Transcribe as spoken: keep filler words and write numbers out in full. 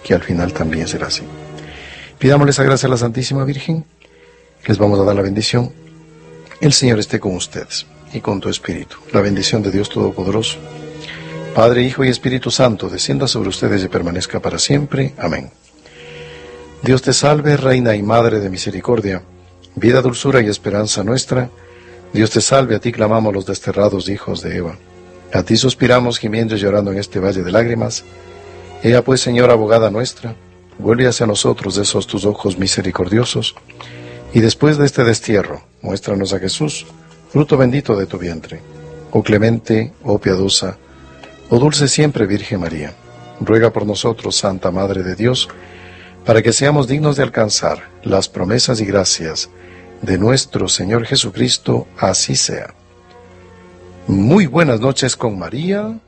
que al final también será así. Pidámosle esa gracia a la Santísima Virgen. Les vamos a dar la bendición. El Señor esté con ustedes y con tu espíritu. La bendición de Dios Todopoderoso, Padre, Hijo y Espíritu Santo, descienda sobre ustedes y permanezca para siempre. Amén. Dios te salve, Reina y Madre de misericordia, vida, dulzura y esperanza nuestra. Dios te salve, a ti clamamos los desterrados hijos de Eva. A ti suspiramos, gimiendo y llorando en este valle de lágrimas. Ea pues, Señora abogada nuestra, vuelve hacia nosotros esos tus ojos misericordiosos, y después de este destierro, muéstranos a Jesús, fruto bendito de tu vientre. Oh clemente, oh piadosa, oh dulce siempre Virgen María, ruega por nosotros, Santa Madre de Dios, para que seamos dignos de alcanzar las promesas y gracias de nuestro Señor Jesucristo, así sea. Muy buenas noches con María.